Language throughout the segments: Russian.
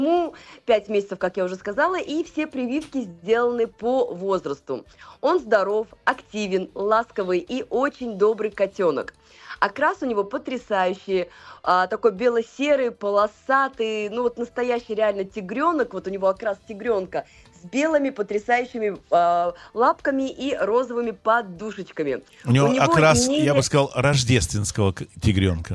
5 месяцев, как я уже сказала, и все прививки сделаны по возрасту. Он здоров, активен, ласковый и очень добрый котенок. Окрас у него потрясающий, такой бело-серый, полосатый, ну вот настоящий реально тигренок, вот у него окрас тигренка, с белыми потрясающими лапками и розовыми подушечками. У него окрас, я бы сказал, рождественского тигренка.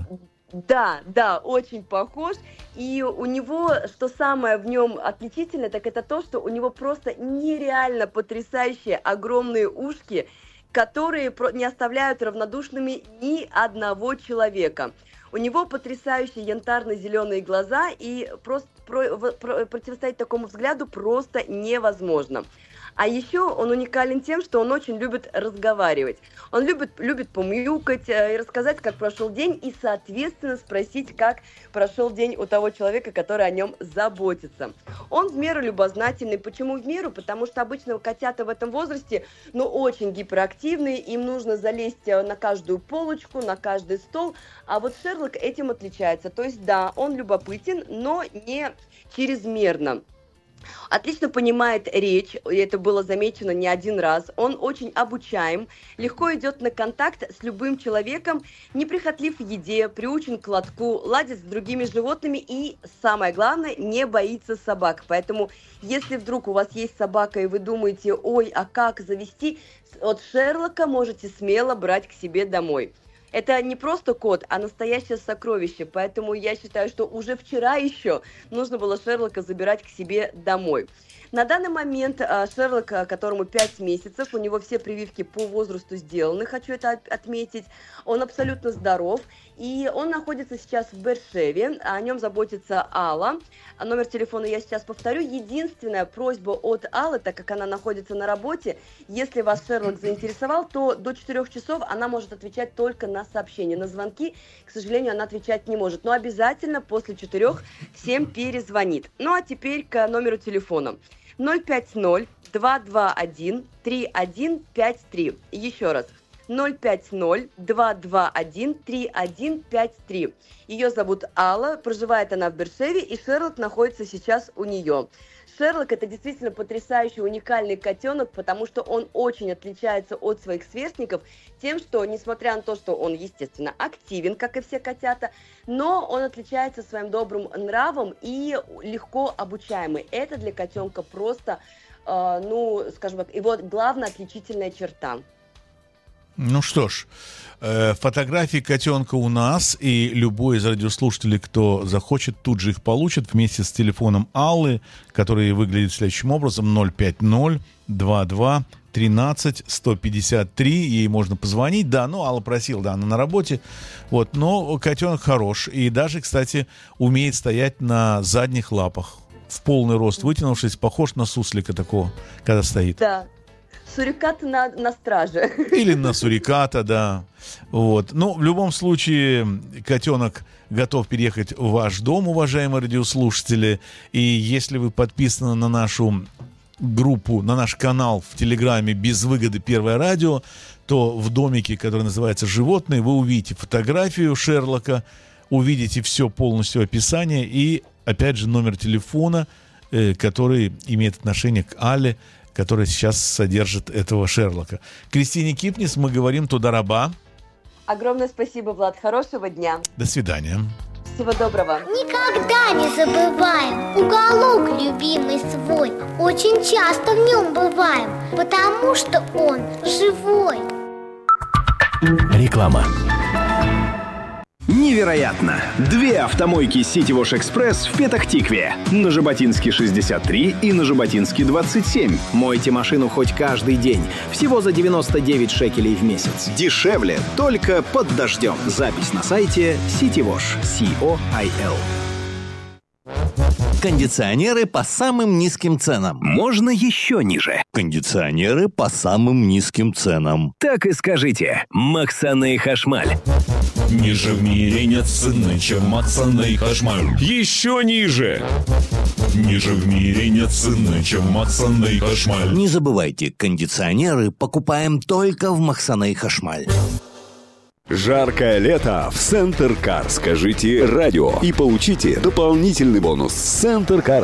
Да, очень похож. И у него, что самое в нем отличительное, так это то, что у него просто нереально потрясающие огромные ушки, которые не оставляют равнодушными ни одного человека. У него потрясающие янтарно-зеленые глаза, и просто противостоять такому взгляду просто невозможно. А еще он уникален тем, что он очень любит разговаривать. Он любит помяукать и рассказать, как прошел день, и, соответственно, спросить, как прошел день у того человека, который о нем заботится. Он в меру любознательный. Почему в меру? Потому что обычно котята в этом возрасте, очень гиперактивные, им нужно залезть на каждую полочку, на каждый стол. А вот Шерлок этим отличается. То есть, да, он любопытен, но не чрезмерно. Отлично понимает речь, и это было замечено не один раз. Он очень обучаем, легко идет на контакт с любым человеком, неприхотлив в еде, приучен к лотку, ладит с другими животными и, самое главное, не боится собак. Поэтому, если вдруг у вас есть собака, и вы думаете, ой, а как завести, от Шерлока можете смело брать к себе домой. Это не просто кот, а настоящее сокровище, поэтому я считаю, что уже вчера еще нужно было Шерлока забирать к себе домой. На данный момент Шерлок, которому 5 месяцев, у него все прививки по возрасту сделаны, хочу это отметить. Он абсолютно здоров, и он находится сейчас в Бершеве, о нем заботится Алла. Номер телефона я сейчас повторю. Единственная просьба от Аллы, так как она находится на работе, если вас Шерлок заинтересовал, то до 4 часов она может отвечать только на сообщения. На звонки, к сожалению, она отвечать не может, но обязательно после 4 всем перезвонит. Ну а теперь к номеру телефона. 050-221-3153. Еще раз. 050-221-3153. Ее зовут Алла, проживает она в Бершеве, и Шерлок находится сейчас у нее. Шерлок – это действительно потрясающий, уникальный котенок, потому что он очень отличается от своих сверстников тем, что, несмотря на то, что он, естественно, активен, как и все котята, но он отличается своим добрым нравом и легко обучаемый. Это для котенка просто, скажем так, его главная отличительная черта. Ну что ж, фотографии котенка у нас, и любой из радиослушателей, кто захочет, тут же их получит вместе с телефоном Аллы, который выглядит следующим образом: 050-22-13-153. Ей можно позвонить, да, Алла просила, да, она на работе, но котенок хорош, и даже, кстати, умеет стоять на задних лапах, в полный рост вытянувшись, похож на суслика такого, когда стоит. Да. Сурикат на страже. Или на суриката, да. В любом случае, котенок готов переехать в ваш дом, уважаемые радиослушатели. И если вы подписаны на нашу группу, на наш канал в Телеграме «Без выгоды. Первое радио», то в домике, который называется «Животные», вы увидите фотографию Шерлока, увидите все полностью описание и, опять же, номер телефона, который имеет отношение к Алле, которая сейчас содержит этого Шерлока. Кристине Кипнис мы говорим «Туда раба». Огромное спасибо, Влад. Хорошего дня. До свидания. Всего доброго. Никогда не забываем уголок любимый свой. Очень часто в нем бываем, потому что он живой. Реклама. Невероятно! 2 автомойки City Wash Express в Петах-Тикве. На Жаботинске 63 и на Жаботинске 27. Мойте машину хоть каждый день. Всего за 99 шекелей в месяц. Дешевле только под дождем. Запись на сайте City Wash. COIL. Кондиционеры по самым низким ценам. Можно еще ниже. Кондиционеры по самым низким ценам. Так и скажите. Максаны Хашмаль. Ниже в мире нет цены, чем Максаны Хашмаль. Еще ниже. Ниже в мире нет цены, чем Максаны Хашмаль. Не забывайте, кондиционеры покупаем только в Максаны Хашмаль. Жаркое лето в Центр Кар. Скажите радио и получите дополнительный бонус. Центр Кар.